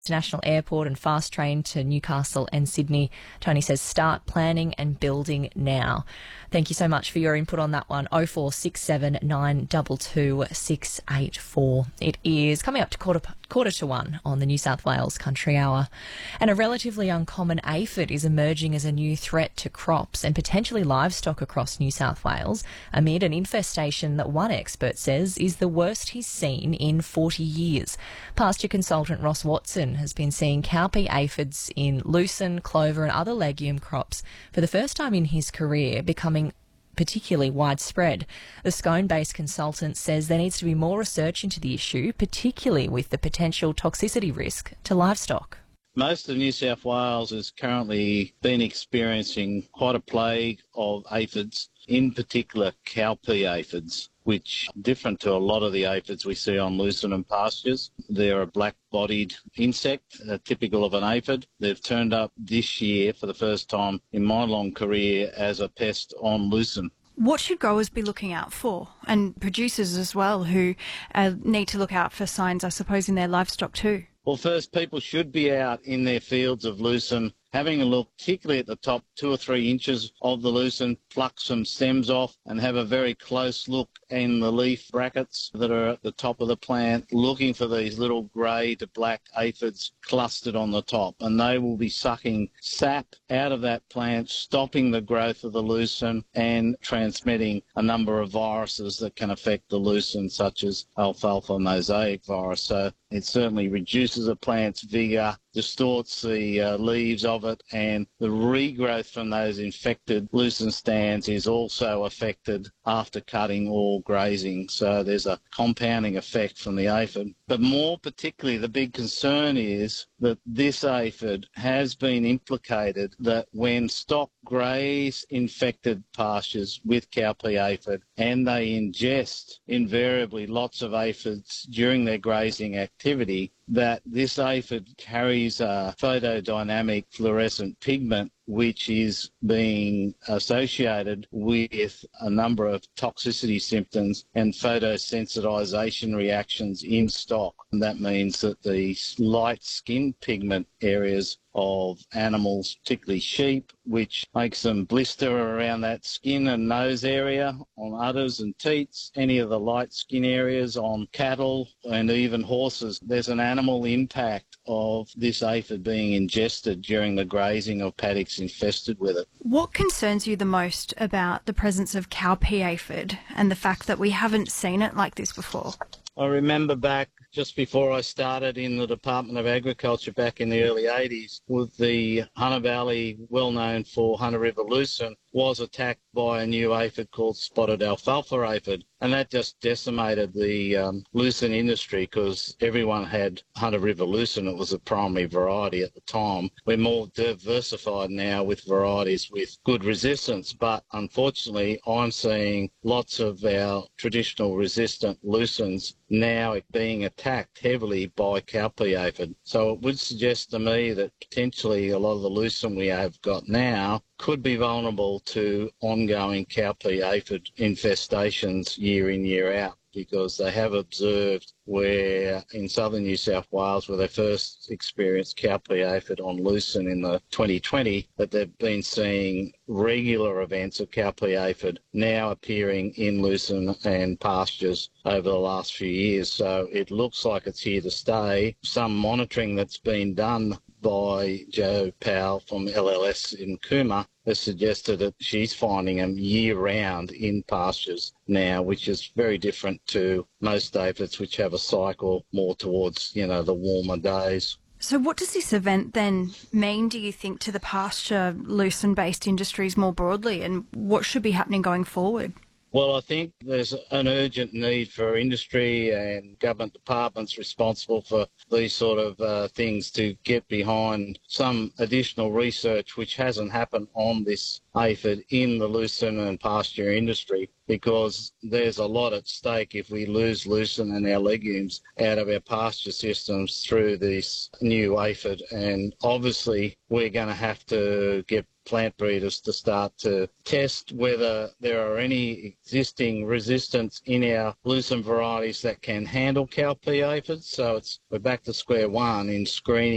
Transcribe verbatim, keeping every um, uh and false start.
International Airport and fast train to Newcastle and Sydney. Tony says start planning and building now. Thank you so much for your input on that one. oh four six seven nine two two six eight four. It is coming up to quarter, quarter to one on the New South Wales Country Hour. And a relatively uncommon aphid is emerging as a new threat to crops and potentially livestock across New South Wales amid an infestation that one expert says is the worst he's seen in forty years. Pasture consultant Ross Watson has been seeing cowpea aphids in lucerne, clover and other legume crops for the first time in his career, becoming particularly widespread. The Scone-based consultant says there needs to be more research into the issue, particularly with the potential toxicity risk to livestock. Most of New South Wales has currently been experiencing quite a plague of aphids, in particular cowpea aphids, which are different to a lot of the aphids we see on lucerne and pastures. They're a black-bodied insect, uh, typical of an aphid. They've turned up this year for the first time in my long career as a pest on lucerne. What should growers be looking out for, and producers as well, who uh, need to look out for signs, I suppose, in their livestock too? Well, first, people should be out in their fields of lucerne, having a look, particularly at the top two or three inches of the lucerne, pluck some stems off and have a very close look in the leaf brackets that are at the top of the plant, looking for these little grey to black aphids clustered on the top. And they will be sucking sap out of that plant, stopping the growth of the lucerne and transmitting a number of viruses that can affect the lucerne, such as alfalfa mosaic virus. So it certainly reduces a plant's vigour, distorts the uh, leaves of it, and the regrowth from those infected lucerne stands is also affected after cutting or grazing. So there's a compounding effect from the aphid. But more particularly, the big concern is that this aphid has been implicated that when stock graze infected pastures with cowpea aphid and they ingest invariably lots of aphids during their grazing activity, that this aphid carries a photodynamic fluorescent pigment which is being associated with a number of toxicity symptoms and photosensitization reactions in stock. And that means that the light skin pigment areas of animals, particularly sheep, which makes them blister around that skin and nose area on udders and teats, any of the light skin areas on cattle and even horses. There's an animal impact of this aphid being ingested during the grazing of paddocks infested with it. What concerns you the most about the presence of cowpea aphid and the fact that we haven't seen it like this before? I remember back just before I started in the Department of Agriculture back in the early eighties, with the Hunter Valley, well known for Hunter River lucerne, was attacked by a new aphid called spotted alfalfa aphid. And that just decimated the um, lucerne industry because everyone had Hunter River lucerne. It was a primary variety at the time. We're more diversified now with varieties with good resistance, but unfortunately I'm seeing lots of our traditional resistant lucernes now being attacked heavily by cowpea aphid. So it would suggest to me that potentially a lot of the lucerne we have got now could be vulnerable to ongoing cowpea aphid infestations year in, year out, because they have observed where in southern New South Wales, where they first experienced cowpea aphid on lucerne in the twenty twenty, that they've been seeing regular events of cowpea aphid now appearing in lucerne and pastures over the last few years. So it looks like it's here to stay. Some monitoring that's been done by Jo Powell from L L S in Cooma has suggested that she's finding them year-round in pastures now, which is very different to most aphids, which have a cycle more towards, you know, the warmer days. So what does this event then mean, do you think, to the pasture lucerne-based industries more broadly, and what should be happening going forward? Well, I think there's an urgent need for industry and government departments responsible for these sort of uh, things to get behind some additional research which hasn't happened on this aphid in the lucerne and pasture industry, because there's a lot at stake if we lose lucerne and our legumes out of our pasture systems through this new aphid. And obviously we're going to have to get plant breeders to start to test whether there are any existing resistance in our lucerne varieties that can handle cowpea aphids. So it's we're back to square one in screening